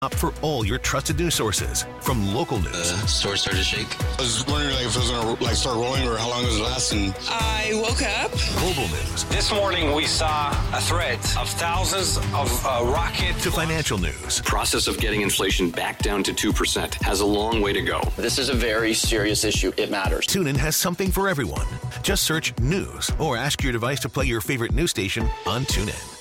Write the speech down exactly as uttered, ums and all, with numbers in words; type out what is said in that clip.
For all your trusted news sources, from local news. The store started to shake. I was wondering like, if it was going to like start rolling or how long it was lasting. I woke up. Global news. This morning we saw a threat of thousands of uh, rockets. To financial news. The process of getting inflation back down to two percent has a long way to go. This is a very serious issue. It matters. TuneIn has something for everyone. Just search news or ask your device to play your favorite news station on TuneIn.